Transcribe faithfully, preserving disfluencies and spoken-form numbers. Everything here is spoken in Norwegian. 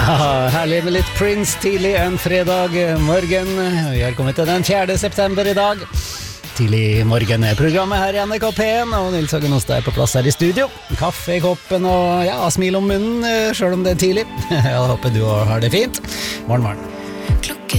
Ja, herlig med litt Prince tidlig en fredag morgen. Vi har kommet til den fjerde september i dag. Tidlig morgen er programmet her i N R K P en, og Nils Hagen Ost er på plass her i studio. Kaffe i koppen og ja, smil om munnen, selv om det er tidlig. Jeg håper du har det fint. Morgen, morgen.